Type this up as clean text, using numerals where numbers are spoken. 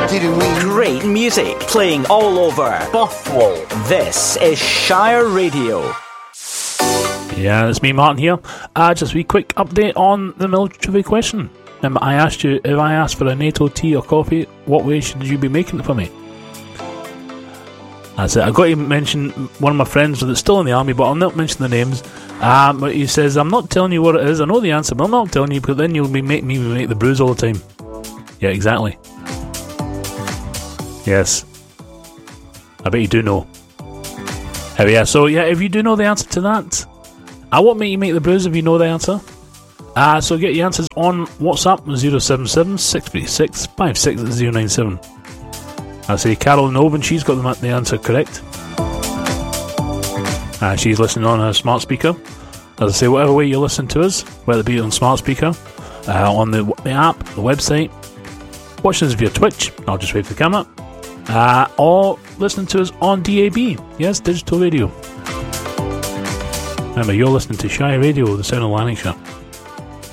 to me. Great music playing all over Bothwell. This is Shire Radio. Yeah, it's me, Martin here. Just a wee quick update on the military question. I asked you, if I asked for a NATO tea or coffee, what way should you be making it for me? That's it. I've got to mention one of my friends that's still in the army, but I'll not mention the names. But he says, I'm not telling you what it is. I know the answer, but I'm not telling you, because then you'll be making me make the brews all the time. Yeah, exactly. Yes. I bet you do know. Yeah, so yeah, if you do know the answer to that, I won't make you make the brews if you know the answer. So get your answers on WhatsApp 077 636 56097. I say Carol in Oban, she's got the answer correct. She's listening on her smart speaker. As I say, whatever way you listen to us, whether it be on smart speaker, on the app, the website, watching us via Twitch, I'll just wave the camera, or listening to us on DAB, yes, digital radio. Remember, you're listening to Shire Radio, the sound of Lanarkshire.